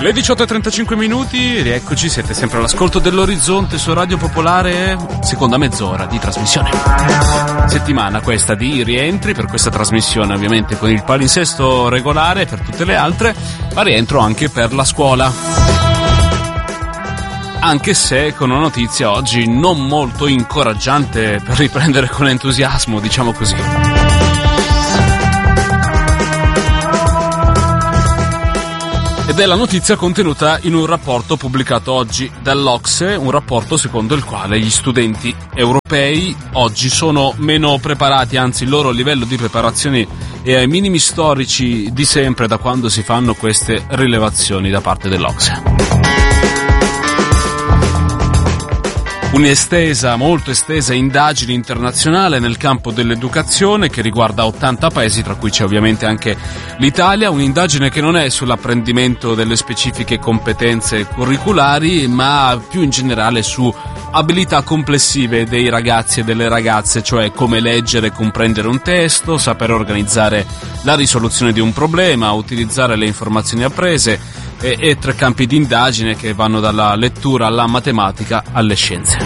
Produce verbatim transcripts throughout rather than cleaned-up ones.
Le diciotto e trentacinque minuti, rieccoci, siete sempre all'ascolto dell'Orizzonte su Radio Popolare, seconda mezz'ora di trasmissione. Settimana questa di rientri per questa trasmissione, ovviamente con il palinsesto regolare per tutte le altre, ma rientro anche per la scuola. Anche se con una notizia oggi non molto incoraggiante per riprendere con entusiasmo, diciamo così. Ed è la notizia contenuta in un rapporto pubblicato oggi dall'Ocse, un rapporto secondo il quale gli studenti europei oggi sono meno preparati, anzi il loro livello di preparazione è ai minimi storici di sempre da quando si fanno queste rilevazioni da parte dell'Ocse. Un'estesa, molto estesa indagine internazionale nel campo dell'educazione che riguarda ottanta paesi, tra cui c'è ovviamente anche l'Italia, un'indagine che non è sull'apprendimento delle specifiche competenze curriculari, ma più in generale su abilità complessive dei ragazzi e delle ragazze, cioè come leggere e comprendere un testo, sapere organizzare la risoluzione di un problema, utilizzare le informazioni apprese, e, e tre campi di indagine che vanno dalla lettura alla matematica alle scienze.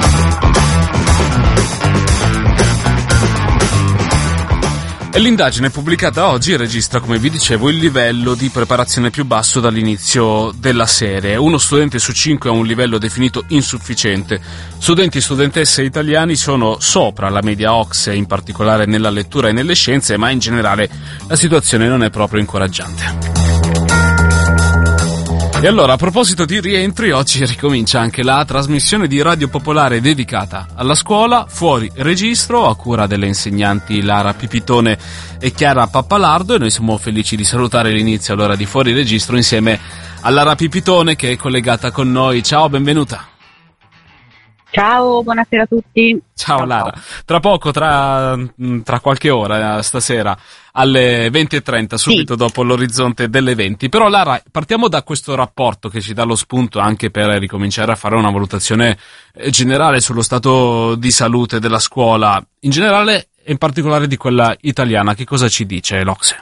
E l'indagine pubblicata oggi registra, come vi dicevo, il livello di preparazione più basso dall'inizio della serie. Uno studente su cinque ha un livello definito insufficiente. Studenti e studentesse italiani sono sopra la media Ocse, in particolare nella lettura e nelle scienze, ma in generale la situazione non è proprio incoraggiante. E allora, a proposito di rientri, oggi ricomincia anche la trasmissione di Radio Popolare dedicata alla scuola, Fuori Registro, a cura delle insegnanti Lara Pipitone e Chiara Pappalardo, e noi siamo felici di salutare l'inizio allora di Fuori Registro insieme a Lara Pipitone che è collegata con noi. Ciao, benvenuta. Ciao, buonasera a tutti. Ciao Lara. Tra poco, tra, tra qualche ora, stasera, alle venti e trenta, subito sì. Dopo l'Orizzonte delle venti. Però Lara, partiamo da questo rapporto che ci dà lo spunto anche per ricominciare a fare una valutazione generale sullo stato di salute della scuola, in generale e in particolare di quella italiana. Che cosa ci dice l'Ocse?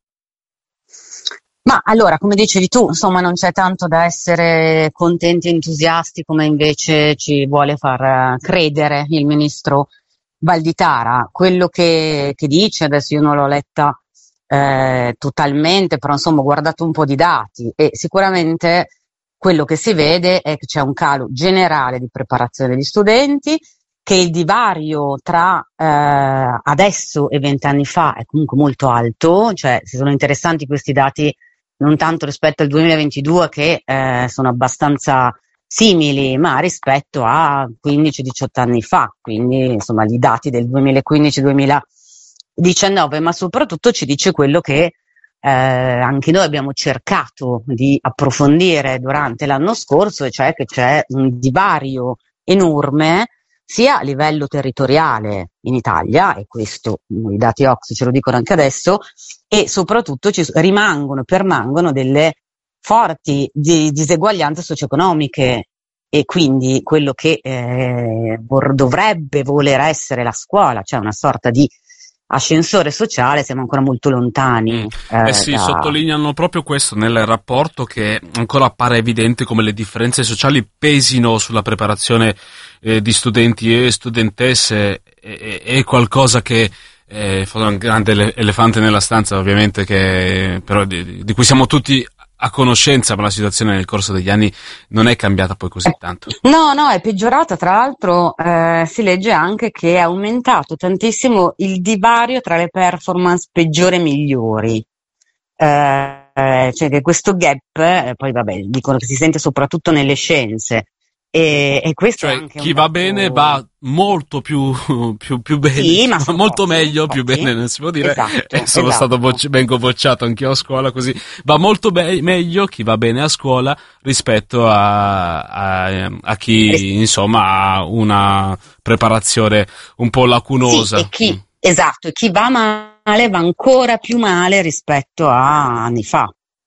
Ma allora, come dicevi tu, insomma, non c'è tanto da essere contenti e entusiasti come invece ci vuole far credere il ministro Valditara. Quello che, che dice, adesso io non l'ho letta eh, totalmente, però insomma ho guardato un po' di dati e sicuramente quello che si vede è che c'è un calo generale di preparazione degli studenti, che il divario tra eh, adesso e vent'anni fa è comunque molto alto, cioè si sono interessanti questi dati non tanto rispetto al duemilaventidue che eh, sono abbastanza simili, ma rispetto a quindici diciotto anni fa, quindi insomma i dati del duemilaquindici duemiladiciannove, ma soprattutto ci dice quello che eh, anche noi abbiamo cercato di approfondire durante l'anno scorso, e cioè che c'è un divario enorme sia a livello territoriale in Italia, e questo i dati Ocse ce lo dicono anche adesso, e soprattutto ci rimangono, permangono delle forti di diseguaglianze socio-economiche, e quindi quello che eh, vor, dovrebbe voler essere la scuola, cioè una sorta di ascensore sociale, siamo ancora molto lontani. Eh, eh sì, da... sottolineano proprio questo nel rapporto, che ancora appare evidente come le differenze sociali pesino sulla preparazione eh, di studenti e studentesse. È, è qualcosa che è un grande elefante nella stanza, ovviamente, che però di, di cui siamo tutti a conoscenza, ma la situazione nel corso degli anni non è cambiata poi così tanto. No, no, è peggiorata. Tra l'altro eh, si legge anche che è aumentato tantissimo il divario tra le performance peggiori e migliori. Eh, cioè che questo gap, eh, poi vabbè, dicono che si sente soprattutto nelle scienze. E, e questo cioè è anche chi un va dato... bene va molto più più, più bene, sì, ma molto pochi, meglio, pochi. più bene non si può dire. Esatto, eh, sono esatto. stato bocci- vengo bocciato anch'io a scuola, così va molto be- meglio chi va bene a scuola rispetto a, a, a chi Ris- insomma ha una preparazione un po' lacunosa. Sì, e chi, mm. esatto, e chi va male va ancora più male rispetto a anni fa,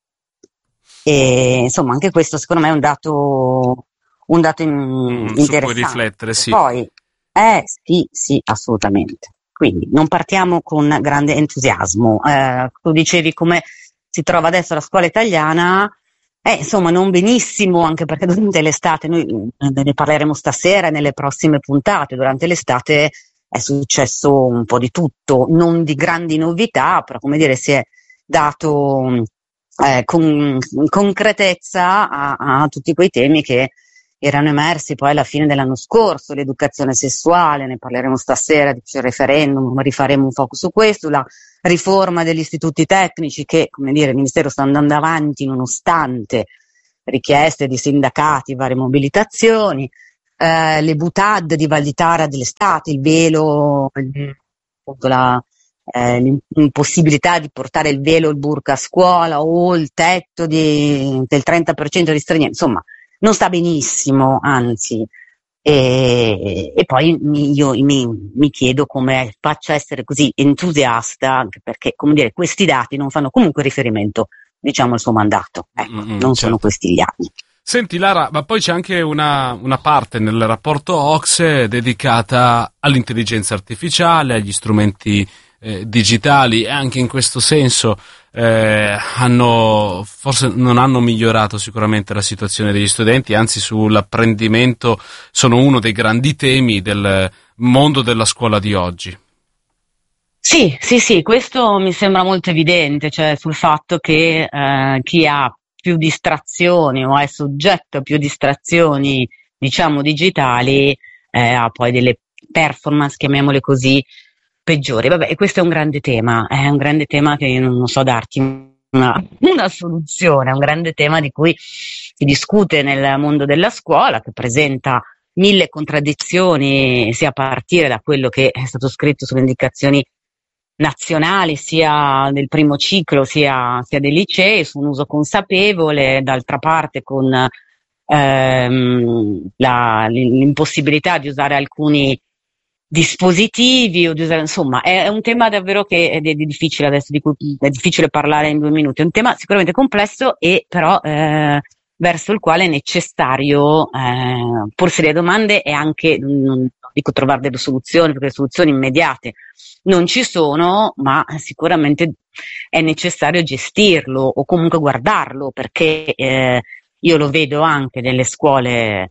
e insomma anche questo secondo me è un dato un dato in, mm, interessante. Puoi riflettere, sì. Poi, eh sì, sì, assolutamente. Quindi non partiamo con grande entusiasmo. Eh, tu dicevi come si trova adesso la scuola italiana, Eh, insomma, non benissimo, anche perché durante l'estate, noi ne parleremo stasera e nelle prossime puntate, durante l'estate è successo un po' di tutto, non di grandi novità, però come dire si è dato eh, con concretezza a, a tutti quei temi che erano emersi poi alla fine dell'anno scorso, l'educazione sessuale, ne parleremo stasera, c'è il referendum, rifaremo un focus su questo, la riforma degli istituti tecnici che, come dire, il Ministero sta andando avanti nonostante richieste di sindacati, varie mobilitazioni, eh, le butad di Valditara dell'estate, il velo, il, la, eh, l'impossibilità di portare il velo e il burka a scuola o il tetto di, del trenta per cento di stranieri, insomma non sta benissimo, anzi. E, e poi mi, io mi, mi chiedo come faccia a essere così entusiasta, anche perché, come dire, questi dati non fanno comunque riferimento, diciamo, al suo mandato, ecco, mm-hmm, non certo. Sono questi gli anni. Senti Lara, ma poi c'è anche una, una parte nel rapporto O C S E dedicata all'intelligenza artificiale, agli strumenti eh, digitali, e anche in questo senso eh, hanno forse non hanno migliorato sicuramente la situazione degli studenti, anzi sull'apprendimento sono uno dei grandi temi del mondo della scuola di oggi. Sì, sì, sì, questo mi sembra molto evidente, cioè sul fatto che eh, chi ha più distrazioni o è soggetto a più distrazioni, diciamo, digitali, eh, ha poi delle performance, chiamiamole così, peggiori. Vabbè, e questo è un grande tema, è un grande tema che io non so darti una, una soluzione, è un grande tema di cui si discute nel mondo della scuola, che presenta mille contraddizioni, sia a partire da quello che è stato scritto sulle indicazioni nazionali, sia del primo ciclo sia, sia dei licei, su un uso consapevole, d'altra parte con ehm, la, l'impossibilità di usare alcuni dispositivi o di usare, insomma, è un tema davvero che è, è difficile adesso, di cui è difficile parlare in due minuti, è un tema sicuramente complesso e però eh, verso il quale è necessario eh, porsi delle domande e anche, non dico trovare delle soluzioni, perché le soluzioni immediate non ci sono, ma sicuramente è necessario gestirlo o comunque guardarlo, perché eh, io lo vedo anche nelle scuole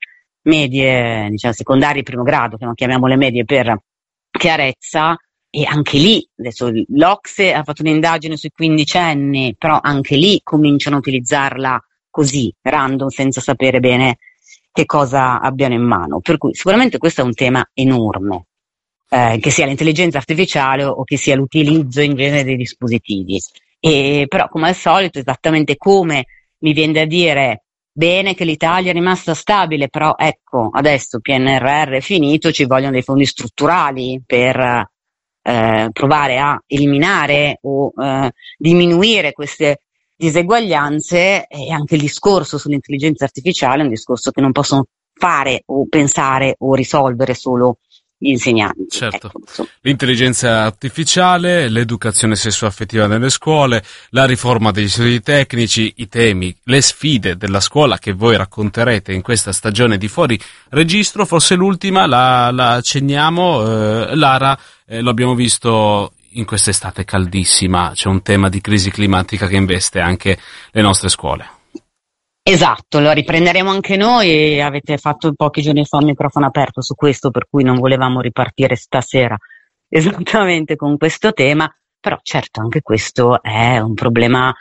medie, diciamo secondarie, primo grado, che non chiamiamole medie per chiarezza, e anche lì, adesso l'O C S E ha fatto un'indagine sui quindicenni, però anche lì cominciano a utilizzarla così, random, senza sapere bene che cosa abbiano in mano, per cui sicuramente questo è un tema enorme. Eh, che sia l'intelligenza artificiale o che sia l'utilizzo in genere dei dispositivi. E, però, come al solito, esattamente come mi viene da dire bene che l'Italia è rimasta stabile, però ecco, adesso P N R R è finito, ci vogliono dei fondi strutturali per eh, provare a eliminare o eh, diminuire queste diseguaglianze, e anche il discorso sull'intelligenza artificiale è un discorso che non possono fare o pensare o risolvere solo gli insegnanti. Certo, ecco, l'intelligenza artificiale, l'educazione sessuo-affettiva nelle scuole, la riforma degli istituti tecnici, i temi, le sfide della scuola che voi racconterete in questa stagione di Fuori Registro. Forse l'ultima la, la accenniamo, eh, Lara, eh, lo abbiamo visto in quest'estate caldissima, c'è un tema di crisi climatica che investe anche le nostre scuole. Esatto, lo riprenderemo anche noi, e avete fatto pochi giorni fa un microfono aperto su questo, per cui non volevamo ripartire stasera esattamente con questo tema, però certo anche questo è un problema,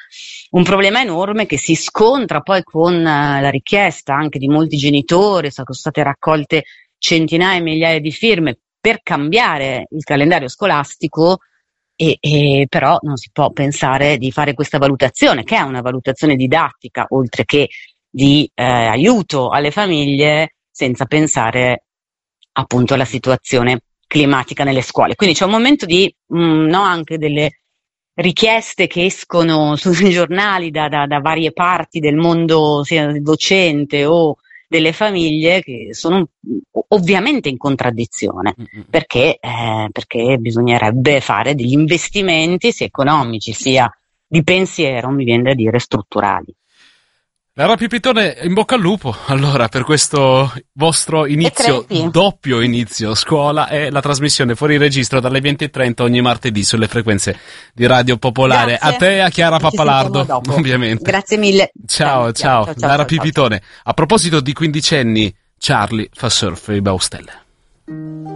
un problema enorme che si scontra poi con la richiesta anche di molti genitori. Sono state raccolte centinaia e migliaia di firme per cambiare il calendario scolastico. E, e però non si può pensare di fare questa valutazione, che è una valutazione didattica oltre che di eh, aiuto alle famiglie, senza pensare appunto alla situazione climatica nelle scuole. Quindi c'è un momento di mh, no, anche delle richieste che escono sui giornali da, da, da varie parti del mondo, sia docente o delle famiglie, che sono ovviamente in contraddizione, mm-hmm. perché, eh, perché bisognerebbe fare degli investimenti sia economici sia di pensiero, mi viene da dire, strutturali. Lara Pipitone, in bocca al lupo allora per questo vostro inizio, doppio inizio scuola, e la trasmissione Fuori Registro dalle venti e trenta ogni martedì sulle frequenze di Radio Popolare. Grazie. A te e a Chiara Pappalardo, ovviamente. Grazie mille. Ciao, ciao, ciao, ciao, ciao Lara ciao, Pipitone. Ciao. A proposito di quindicenni, Charlie fa surf in Baustelle.